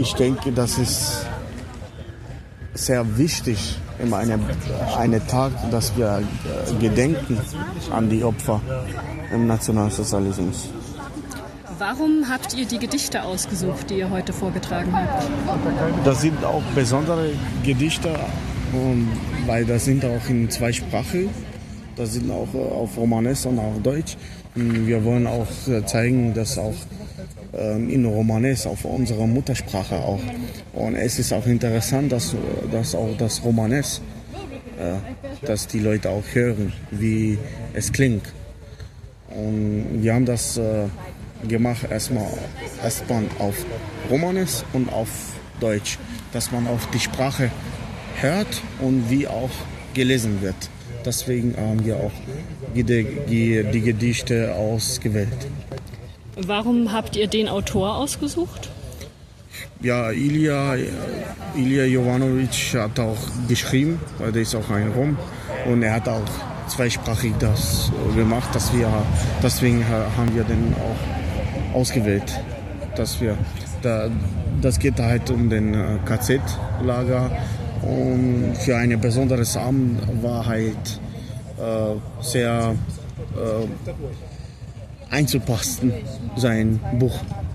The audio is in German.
Ich denke, das ist sehr wichtig in einem Tag, dass wir gedenken an die Opfer im Nationalsozialismus. Warum habt ihr die Gedichte ausgesucht, die ihr heute vorgetragen habt? Das sind auch besondere Gedichte, weil das sind auch in zwei Sprachen. Das sind auch auf Romanes und auch Deutsch. Und wir wollen auch zeigen, dass auch in Romanes, auf unserer Muttersprache auch. Und es ist auch interessant, dass auch das Romanes, dass die Leute auch hören, wie es klingt. Und wir haben das gemacht erstmal auf Romanes und auf Deutsch, dass man auch die Sprache hört und wie auch gelesen wird. Deswegen haben wir auch die Gedichte ausgewählt. Warum habt ihr den Autor ausgesucht? Ja, Ilja Jovanovic hat auch geschrieben, weil der ist auch ein Rom und er hat auch zweisprachig das gemacht, deswegen haben wir den auch ausgewählt. Das geht halt um den KZ-Lager und für ein besonderes Abend war halt sehr einzupassen sein Buch.